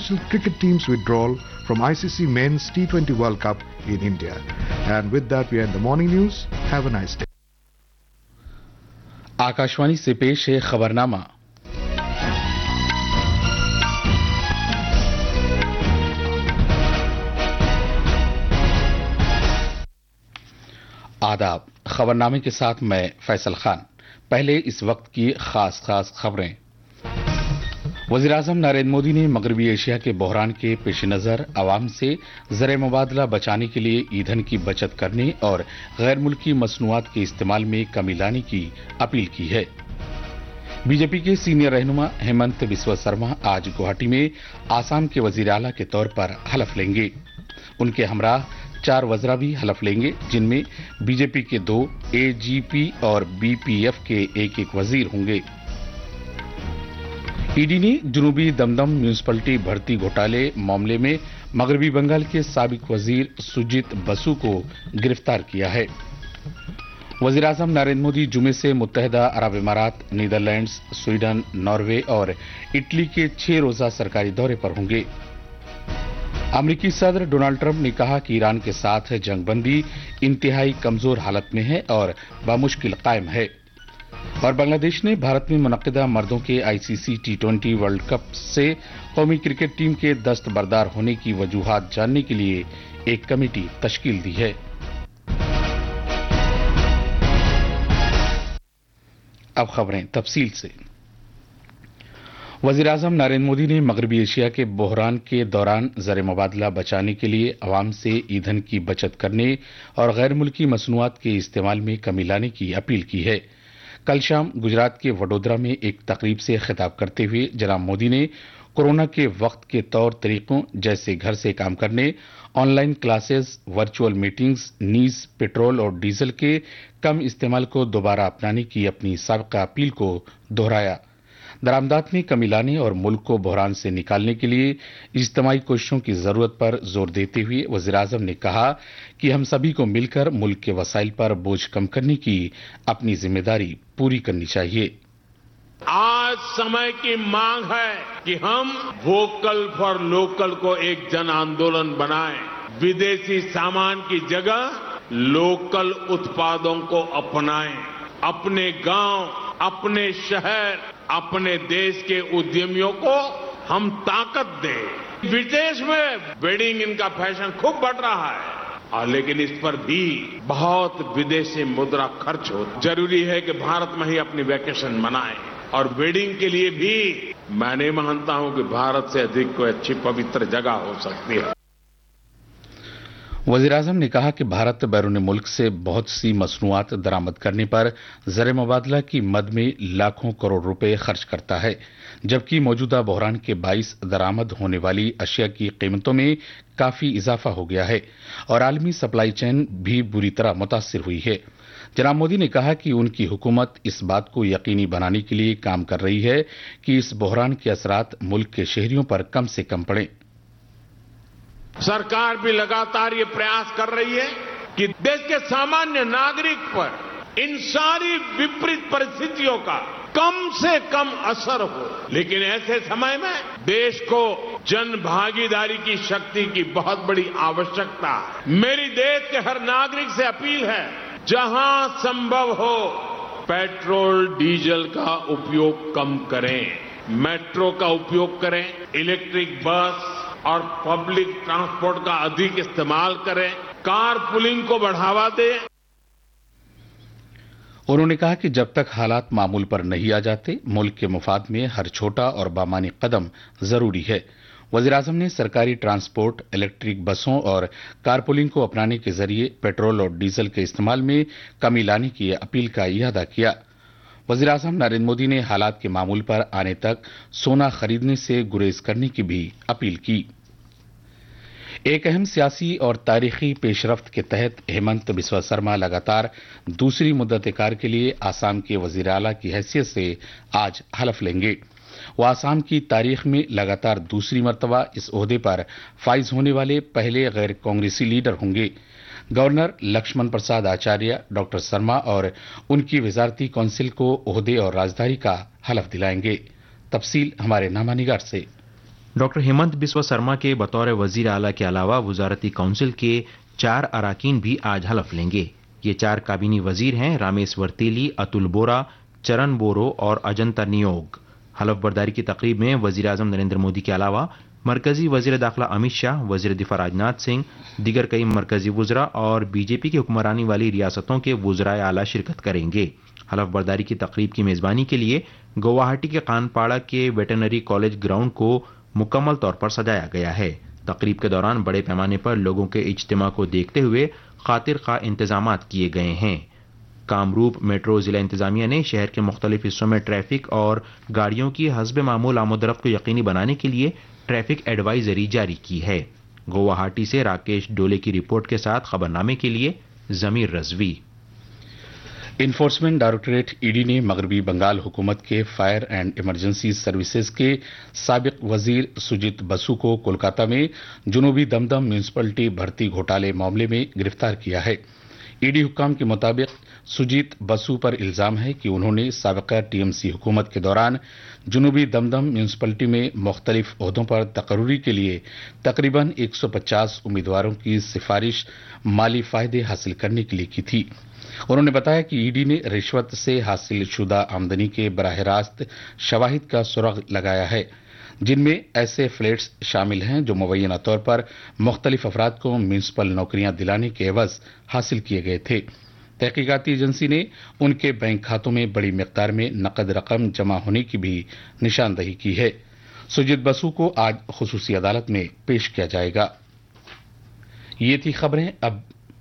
national cricket team's withdrawal from ICC Men's T20 World Cup in India. And with that, we end the morning news. Have a nice day. Akashvani से पेश है खबरनामा। आदाब। खबरनामे के साथ मैं फैसल खान। पहले इस वक्त की खास खबरें। वज़ीर-ए-आज़म नरेंद्र मोदी ने मगरबी एशिया के बहरान के पेश नज़र आवाम से ज़र मुबादला बचाने के लिए ईंधन की बचत करने और गैर मुल्की मसनूआत के इस्तेमाल में कमी लाने की अपील की है। बीजेपी के सीनियर रहनुमा हेमंत बिस्वा शर्मा आज गुवाहाटी में आसाम के वज़ीर आला के तौर पर हलफ लेंगे। उनके हमराह 4 वज़रा भी हलफ लेंगे, जिनमें बीजेपी के 2, एजीपी और बीपीएफ के एक वज़ीर होंगे। ईडी ने जुनूबी दमदम म्यूनिसिपैलिटी भर्ती घोटाले मामले में मगरबी बंगाल के साबिक वजीर सुजीत बसु को गिरफ्तार किया है। वज़ीर-ए-आज़म नरेंद्र मोदी जुमे से मुत्तहिदा अरब इमारात, नीदरलैंड्स, स्वीडन, नॉर्वे और इटली के 6 रोजा सरकारी दौरे पर होंगे। अमेरिकी सदर डोनाल्ड ट्रंप ने कहा कि ईरान के साथ जंगबंदी इंतहाई कमजोर हालत में है और बामुश्किल कायम है। और बांग्लादेश ने भारत में मुनक्किदा मर्दों के आईसीसी T20 वर्ल्ड कप से कौमी क्रिकेट टीम के दस्तबरदार होने की वजूहात जानने के लिए एक कमेटी तश्कील दी है। अब खबरें तफसील से। वज़ीर-ए-आज़म नरेंद्र मोदी ने मगरबी एशिया के बहरान के दौरान ज़र मुबादला बचाने के लिए अवाम से ईंधन की बचत करने और गैर मुल्की मसनूआत के इस्तेमाल में कमी लाने की अपील की है। कल शाम गुजरात के वडोदरा में एक तकरीब से खिताब करते हुए जनाब मोदी ने कोरोना के वक्त के तौर तरीकों जैसे घर से काम करने, ऑनलाइन क्लासेस, वर्चुअल मीटिंग्स, नीज, पेट्रोल और डीजल के कम इस्तेमाल को दोबारा अपनाने की अपनी साबिक़ा अपील को दोहराया। दरामदात में कमी लाने और मुल्क को बहरान से निकालने के लिए इज्तिमाई कोशिशों की जरूरत पर जोर देते हुए वज़ीर-ए-आज़म ने कहा कि हम सभी को मिलकर मुल्क के वसाइल पर बोझ कम करने की अपनी जिम्मेदारी पूरी करनी चाहिए। आज समय की मांग है कि हम वोकल फॉर लोकल को एक जन आंदोलन बनाएं। विदेशी सामान की जगह लोकल उत्पादों को अपनाएं। अपने गांव, अपने शहर, अपने देश के उद्यमियों को हम ताकत दें। विदेश में वेडिंग इनका फैशन खूब बढ़ रहा है, लेकिन इस पर भी बहुत विदेशी मुद्रा खर्च हो। जरूरी है कि भारत में ही अपनी वैकेशन मनाएं और वेडिंग के लिए भी मैं नहीं मानता हूं कि भारत से अधिक कोई अच्छी पवित्र जगह हो सकती है। वज़ीर-ए-आज़म ने कहा कि भारत बैरून मुल्क से बहुत सी मसनूआत दरामद करने पर ज़र मुबादला की मद में लाखों करोड़ रुपए खर्च करता है, जबकि मौजूदा बहरान के बाइस दरामद होने वाली अशिया की कीमतों में काफी इजाफा हो गया है और आलमी सप्लाई चेन भी बुरी तरह मुतासिर हुई है। जनाब मोदी ने कहा कि उनकी हुकूमत इस बात को यकीनी बनाने के लिए काम कर रही है कि इस बहरान के असरात मुल्क के शहरियों पर कम से कम पड़े। सरकार भी लगातार ये प्रयास कर रही है कि देश के सामान्य नागरिक पर इन सारी विपरीत परिस्थितियों का कम से कम असर हो। लेकिन ऐसे समय में देश को जन भागीदारी की शक्ति की बहुत बड़ी आवश्यकता है। मेरी देश के हर नागरिक से अपील है, जहां संभव हो पेट्रोल डीजल का उपयोग कम करें, मेट्रो का उपयोग करें, इलेक्ट्रिक बस और पब्लिक ट्रांसपोर्ट का अधिक इस्तेमाल करें, कार पुलिंग को बढ़ावा दें। उन्होंने कहा कि जब तक हालात मामूल पर नहीं आ जाते, मुल्क के मुफाद में हर छोटा और बामानी कदम जरूरी है। वज़ीर-ए-आज़म ने सरकारी ट्रांसपोर्ट, इलेक्ट्रिक बसों और कारपूलिंग को अपनाने के जरिए पेट्रोल और डीजल के इस्तेमाल में कमी लाने की अपील का इरादा किया। वज़ीर-ए-आज़म नरेंद्र मोदी ने हालात के मामूल पर आने तक सोना खरीदने से गुरेज करने की भी अपील की। एक अहम सियासी और तारीखी पेशरफ्त के तहत हेमंत बिस्वा शर्मा लगातार दूसरी मुद्दत-ए-कार के लिए आसाम के वज़ीर आला की हैसियत से आज हलफ लेंगे। वो आसाम की तारीख में लगातार दूसरी मर्तबा इस ओहदे पर फाइज होने वाले पहले गैर कांग्रेसी लीडर होंगे। गवर्नर लक्ष्मण प्रसाद आचार्य डॉक्टर शर्मा और उनकी वजारती काउंसिल को ओहदे और राजदारी का हलफ दिलाएंगे। तफसील हमारे नामा निगार से। ڈاکٹر ہیمنت بسوا سرما کے بطور وزیر اعلیٰ کے علاوہ وزارتی کونسل کے 4 اراکین بھی آج حلف لیں گے. یہ 4 کابینی وزیر ہیں: رامیسور تیلی، اتل بورا، چرن بورو اور اجنتا نیوگ. حلف برداری کی تقریب میں وزیر اعظم نریندر مودی کے علاوہ مرکزی وزیر داخلہ امت شاہ، وزیر دفاع راجناتھ سنگھ، دیگر کئی مرکزی وزراء اور بی جے پی کی حکمرانی والی ریاستوں کے وزرائے اعلیٰ شرکت کریں گے. حلف برداری کی تقریب کی میزبانی کے لیے گوہاٹی کے خانپاڑہ کے ویٹرنری کالج گراؤنڈ کو مکمل طور پر سجایا گیا ہے. تقریب کے دوران بڑے پیمانے پر لوگوں کے اجتماع کو دیکھتے ہوئے خاطر خواہ انتظامات کیے گئے ہیں. کامروپ میٹرو ضلع انتظامیہ نے شہر کے مختلف حصوں میں ٹریفک اور گاڑیوں کی حسب معمول آمد و رفت کو یقینی بنانے کے لیے ٹریفک ایڈوائزری جاری کی ہے. گوہاٹی سے راکیش ڈولے کی رپورٹ کے ساتھ خبرنامے کے لیے ضمیر Rizvi. Enforcement directorate E D نے مغربی بنگال حکومت کے فائر اینڈ ایمرجنسی سروسز کے سابق وزیر سجیت بسو کو کولکاتہ میں جنوبی دمدم میونسپلٹی بھرتی گھوٹالے معاملے میں گرفتار کیا ہے. ای ڈی حکام کے مطابق سجیت بسو پر الزام ہے کہ انہوں نے سابقہ ٹی ایم سی حکومت کے دوران جنوبی دمدم میونسپلٹی میں مختلف عہدوں پر تقرری کے لیے تقریباً 150 امیدواروں کی سفارش مالی فائدے حاصل کرنے کے لیے کی تھی. انہوں نے بتایا کہ ای ڈی نے رشوت سے حاصل شدہ آمدنی کے براہ راست شواہد کا سراغ لگایا ہے، جن میں ایسے فلیٹس شامل ہیں جو مبینہ طور پر مختلف افراد کو میونسپل نوکریاں دلانے کے عوض حاصل کیے گئے تھے. تحقیقاتی ایجنسی نے ان کے بینک کھاتوں میں بڑی مقدار میں نقد رقم جمع ہونے کی بھی نشاندہی کی ہے. سجیت بسو کو آج خصوصی عدالت میں پیش کیا جائے گا. یہ تھی خبریں. اب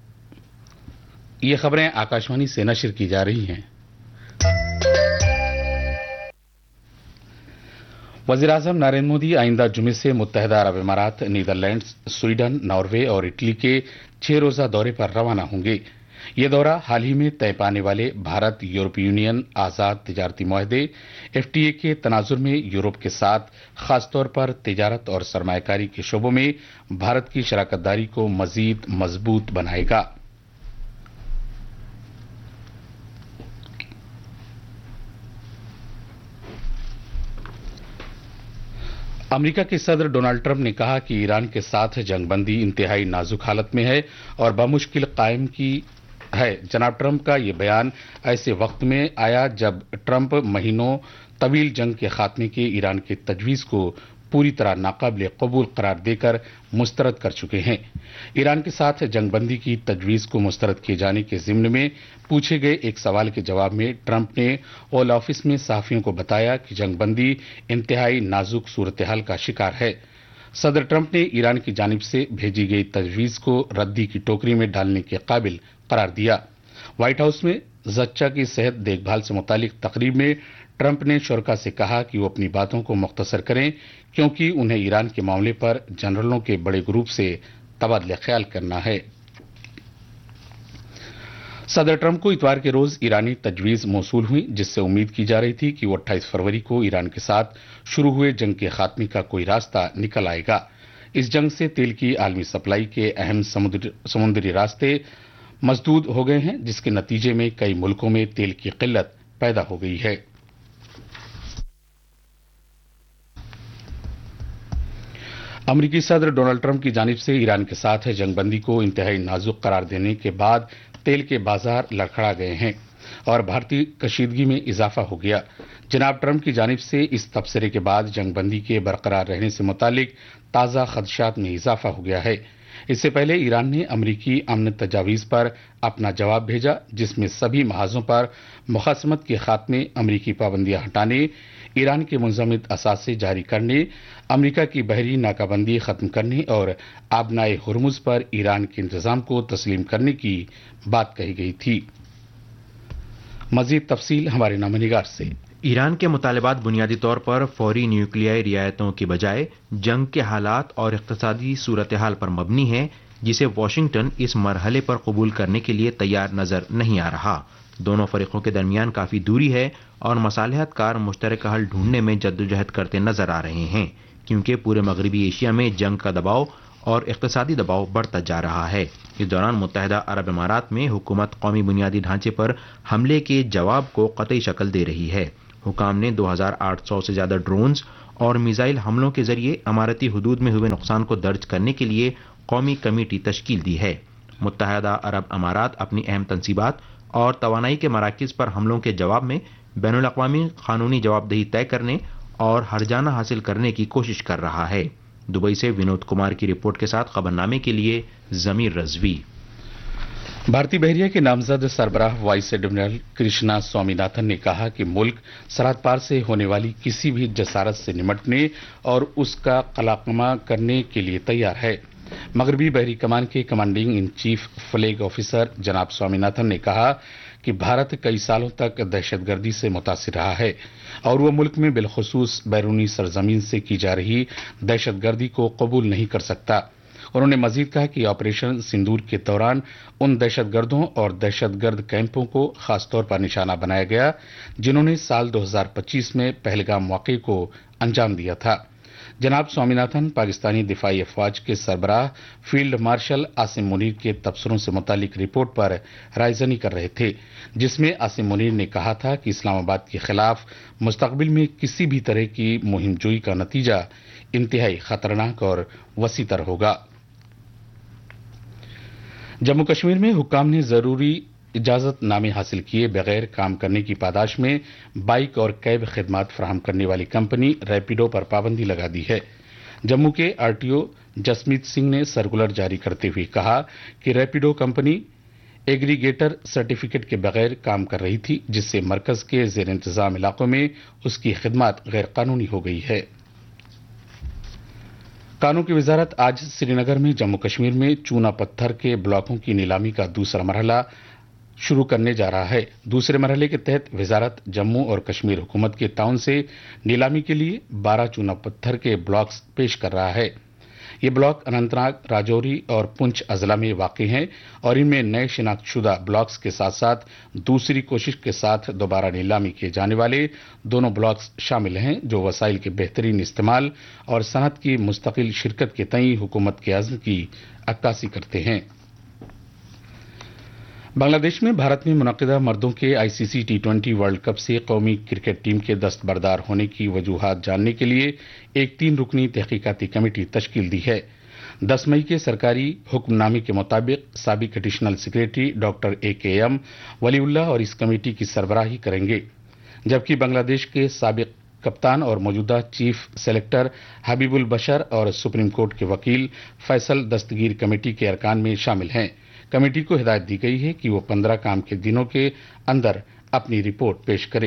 یہ خبریں آکاشوانی سے نشر کی جا رہی ہیں. وزیر اعظم نریندر مودی آئندہ جمعے سے متحدہ عرب امارات، نیدرلینڈز، سویڈن، ناروے اور اٹلی کے 6 روزہ دورے پر روانہ ہوں گے. یہ دورہ حال ہی میں طے پانے والے بھارت یورپی یونین آزاد تجارتی معاہدے FTA کے تناظر میں یورپ کے ساتھ خاص طور پر تجارت اور سرمایہ کاری کے شعبوں میں بھارت کی شراکت داری کو مزید مضبوط بنائے گا. امریکہ کے صدر ڈونلڈ ٹرمپ نے کہا کہ ایران کے ساتھ جنگ بندی انتہائی نازک حالت میں ہے اور بمشکل قائم کی ہے. جناب ٹرمپ کا یہ بیان ایسے وقت میں آیا جب ٹرمپ مہینوں طویل جنگ کے خاتمے کے ایران کے تجویز کو پوری طرح ناقابل قبول قرار دے کر مسترد کر چکے ہیں. ایران کے ساتھ جنگ بندی کی تجویز کو مسترد کیے جانے کے ضمن میں پوچھے گئے ایک سوال کے جواب میں ٹرمپ نے اوول آفس میں صحافیوں کو بتایا کہ جنگ بندی انتہائی نازک صورتحال کا شکار ہے. صدر ٹرمپ نے ایران کی جانب سے بھیجی گئی تجویز کو ردی کی ٹوکری میں ڈالنے کے قابل قرار دیا. وائٹ ہاؤس میں زچہ کی صحت دیکھ بھال سے متعلق تقریب میں ٹرمپ نے شرکاء سے کہا کہ وہ اپنی باتوں کو مختصر کریں کیونکہ انہیں ایران کے معاملے پر جنرلوں کے بڑے گروپ سے تبادلہ خیال کرنا ہے. صدر ٹرمپ کو اتوار کے روز ایرانی تجویز موصول ہوئی جس سے امید کی جا رہی تھی کہ وہ 28 فروری کو ایران کے ساتھ شروع ہوئے جنگ کے خاتمے کا کوئی راستہ نکل آئے گا. اس جنگ سے تیل کی عالمی سپلائی کے اہم سمندری راستے مسدود ہو گئے ہیں جس کے نتیجے میں کئی ملکوں میں تیل کی قلت پیدا ہو گئی ہے. امریکی صدر ڈونلڈ ٹرمپ کی جانب سے ایران کے ساتھ جنگ بندی کو انتہائی نازک قرار دینے کے بعد تیل کے بازار لڑکھڑا گئے ہیں اور بھارتی کشیدگی میں اضافہ ہو گیا. جناب ٹرمپ کی جانب سے اس تبصرے کے بعد جنگ بندی کے برقرار رہنے سے متعلق تازہ خدشات میں اضافہ ہو گیا ہے. اس سے پہلے ایران نے امریکی امن تجاویز پر اپنا جواب بھیجا جس میں سبھی محاذوں پر مخاصمت کے خاتمے، امریکی پابندیاں ہٹانے، ایران کے منضبط اثاثے جاری کرنے، امریکہ کی بحری ناکہ بندی ختم کرنے اور آبنائے ہرمز پر ایران کے انتظام کو تسلیم کرنے کی بات کہی گئی تھی. مزید تفصیل ہمارے نامہ نگار سے. ایران کے مطالبات بنیادی طور پر فوری نیوکلیائی رعایتوں کے بجائے جنگ کے حالات اور اقتصادی صورتحال پر مبنی ہے جسے واشنگٹن اس مرحلے پر قبول کرنے کے لیے تیار نظر نہیں آ رہا. دونوں فریقوں کے درمیان کافی دوری ہے اور مصالحت کار مشترکہ حل ڈھونڈنے میں جدوجہد کرتے نظر آ رہے ہیں کیونکہ پورے مغربی ایشیا میں جنگ کا دباؤ اور اقتصادی دباؤ بڑھتا جا رہا ہے. اس دوران متحدہ عرب امارات میں حکومت قومی بنیادی ڈھانچے پر حملے کے جواب کو قطعی شکل دے رہی ہے. حکام نے 2800 سے زیادہ ڈرونز اور میزائل حملوں کے ذریعے اماراتی حدود میں ہوئے نقصان کو درج کرنے کے لیے قومی کمیٹی تشکیل دی ہے۔ متحدہ عرب امارات اپنی اہم تنصیبات اور توانائی کے مراکز پر حملوں کے جواب میں بین الاقوامی قانونی جواب دہی طے کرنے اور ہرجانہ حاصل کرنے کی کوشش کر رہا ہے۔ دبئی سے ونود کمار کی رپورٹ کے ساتھ خبرنامے کے لیے ضمیر رضوی۔ بھارتی بحریہ کے نامزد سربراہ vice admiral Krishna Swami Nathan نے کہا کہ ملک سرحد پار سے ہونے والی کسی بھی جسارت سے نمٹنے اور اس کا قلمہ کرنے کے لیے تیار ہے۔ مغربی بحری کمان کے commanding in chief flag officer جناب سوامی ناتھن نے کہا کہ بھارت کئی سالوں تک دہشت گردی سے متاثر رہا ہے اور وہ ملک میں بالخصوص بیرونی سرزمین سے کی جا رہی دہشت گردی کو قبول نہیں کر سکتا۔ انہوں نے مزید کہا کہ آپریشن سندور کے دوران ان دہشت گردوں اور دہشت گرد کیمپوں کو خاص طور پر نشانہ بنایا گیا جنہوں نے سال 2025 میں پہلگام واقعے کو انجام دیا تھا۔ جناب سوامی ناتھن پاکستانی دفاعی افواج کے سربراہ فیلڈ مارشل عاصم منیر کے تبصروں سے متعلق رپورٹ پر رائے زنی کر رہے تھے، جس میں عاصم منیر نے کہا تھا کہ اسلام آباد کے خلاف مستقبل میں کسی بھی طرح کی مہم جوئی کا نتیجہ انتہائی خطرناک اور وسیع تر ہوگا۔ جموں کشمیر میں حکام نے ضروری اجازت نامے حاصل کیے بغیر کام کرنے کی پاداش میں بائک اور کیب خدمات فراہم کرنے والی کمپنی ریپیڈو پر پابندی لگا دی ہے۔ جموں کے RTO جسمیت سنگھ نے سرکولر جاری کرتے ہوئے کہا کہ ریپیڈو کمپنی ایگریگیٹر سرٹیفکیٹ کے بغیر کام کر رہی تھی، جس سے مرکز کے زیر انتظام علاقوں میں اس کی خدمات غیر قانونی ہو گئی ہے۔ کانوں کی وزارت آج سری نگر میں جموں کشمیر میں چونا پتھر کے بلاکوں کی نیلامی کا دوسرا مرحلہ شروع کرنے جا رہا ہے۔ دوسرے مرحلے کے تحت وزارت جموں اور کشمیر حکومت کے تعاون سے نیلامی کے لیے 12 چونا پتھر کے بلاکس پیش کر رہا ہے۔ یہ بلاک اننت ناگ، راجوری اور پنچ اضلاع میں واقع ہیں اور ان میں نئے شناخت شدہ بلاکس کے ساتھ ساتھ دوسری کوشش کے ساتھ دوبارہ نیلامی کیے جانے والے دونوں بلاکس شامل ہیں، جو وسائل کے بہترین استعمال اور صنعت کی مستقل شرکت کے تئیں حکومت کے عزم کی عکاسی کرتے ہیں۔ بنگلہ دیش میں بھارت میں منعقدہ مردوں کے ICC T20 ورلڈ کپ سے قومی کرکٹ ٹیم کے دستبردار ہونے کی وجوہات جاننے کے لیے ایک 3 رکنی تحقیقاتی کمیٹی تشکیل دی ہے۔ 10 مئی کے سرکاری حکم نامے کے مطابق سابق ایڈیشنل سیکریٹری ڈاکٹر AKM ولی اللہ اور اس کمیٹی کی سربراہی کریں گے، جبکہ بنگلہ دیش کے سابق کپتان اور موجودہ چیف سلیکٹر حبیب البشر اور سپریم کورٹ کے وکیل فیصل دستگیر کمیٹی کے ارکان میں شامل ہیں۔ کمیٹی کو ہدایت دی گئی ہے کہ وہ 15 کام کے دنوں کے اندر اپنی رپورٹ پیش کرے۔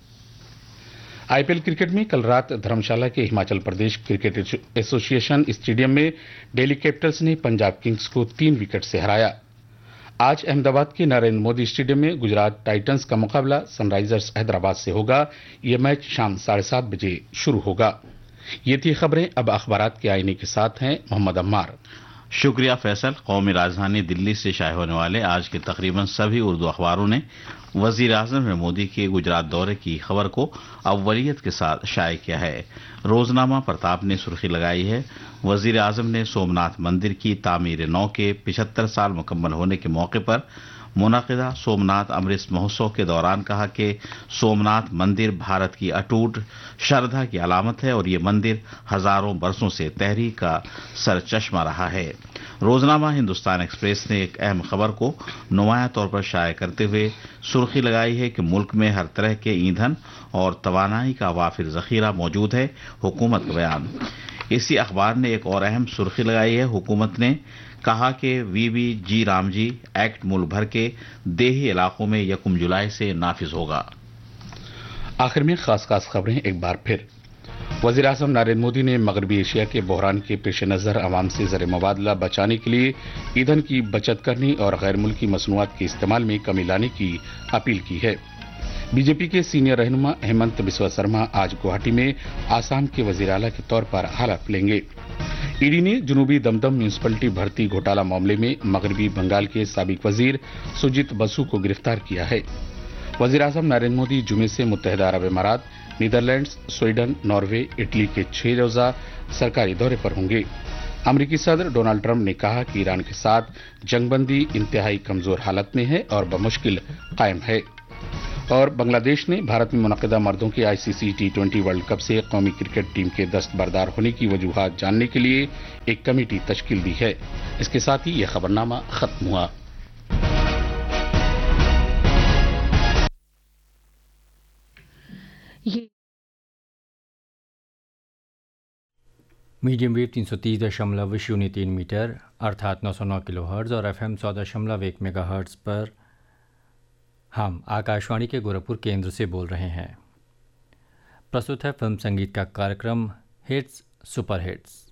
IPL کرکٹ میں کل رات دھرمشالہ کے ہماچل پردیش کرکٹ ایسوسی ایشن اسٹیڈیم میں دہلی کیپٹلز نے پنجاب کنگز کو 3 وکٹ سے ہرایا۔ آج احمد آباد کے نریندر مودی اسٹیڈیم میں گجرات ٹائٹنز کا مقابلہ سن رائزرز حیدرآباد سے ہوگا۔ یہ میچ شام 7:30 بجے شروع ہوگا۔ یہ تھی خبریں، اب اخبارات کے آئینے کے ساتھ ہیں محمد عمار۔ شکریہ فیصل۔ قومی راجدھانی دلی سے شائع ہونے والے آج کے تقریباً سبھی اردو اخباروں نے وزیر اعظم مودی کے گجرات دورے کی خبر کو اولیت کے ساتھ شائع کیا ہے۔ روزنامہ پرتاپ نے سرخی لگائی ہے، وزیر اعظم نے سومناتھ مندر کی تعمیر نو کے 75 سال مکمل ہونے کے موقع پر منعقدہ سومناتھ امرت مہوتسو کے دوران کہا کہ سومناتھ مندر بھارت کی اٹوٹ شردھا کی علامت ہے اور یہ مندر ہزاروں برسوں سے تحریک کا سرچشمہ رہا ہے۔ روزنامہ ہندوستان ایکسپریس نے ایک اہم خبر کو نمایاں طور پر شائع کرتے ہوئے سرخی لگائی ہے کہ ملک میں ہر طرح کے ایندھن اور توانائی کا وافر ذخیرہ موجود ہے، حکومت کا بیان۔ اسی اخبار نے ایک اور اہم سرخی لگائی ہے، حکومت نے کہا کہ VBG رامجی ایکٹ ملک بھر کے دیہی علاقوں میں 1 جولائی سے نافذ ہوگا۔ آخر میں خاص خبریں ایک بار پھر۔ وزیر اعظم نریندر مودی نے مغربی ایشیا کے بحران کے پیش نظر عوام سے زر مبادلہ بچانے کے لیے ایندھن کی بچت کرنے اور غیر ملکی مصنوعات کے استعمال میں کمی لانے کی اپیل کی ہے۔ BJP کے سینئر رہنما ہیمنت بسوا سرما آج گوہاٹی میں آسام کے وزیر اعلیٰ کے طور پر حلف لیں گے۔ ED نے جنوبی دمدم میونسپلٹی بھرتی گھوٹالہ معاملے میں مغربی بنگال کے سابق وزیر سجیت بسو کو گرفتار کیا ہے۔ وزیر اعظم نریندر مودی جمعے سے متحدہ عرب امارات، نیدرلینڈز، سویڈن، ناروے، اٹلی کے 6 روزہ سرکاری دورے پر ہوں گے۔ امریکی صدر ڈونلڈ ٹرمپ نے کہا کہ ایران کے ساتھ جنگ بندی انتہائی کمزور حالت میں ہے اور بمشکل قائم ہے۔ اور بنگلہ دیش نے بھارت میں منعقدہ مردوں کے ICC T20 ورلڈ کپ سے قومی کرکٹ ٹیم کے دستبردار ہونے کی وجوہات جاننے کے لیے ایک کمیٹی تشکیل دی ہے۔ اس کے ساتھ ہی یہ خبرنامہ ختم ہوا۔ میڈیم ویو 330.03 میٹر ارتھات 909 کلو ہرٹز اور FM 100.1 میگا ہرٹز پر ہم آکاشوانی کے گورکھپور کیندر سے بول رہے ہیں۔ پرستت ہے فلم سنگیت کا کارکرم ہٹس سپر ہٹس۔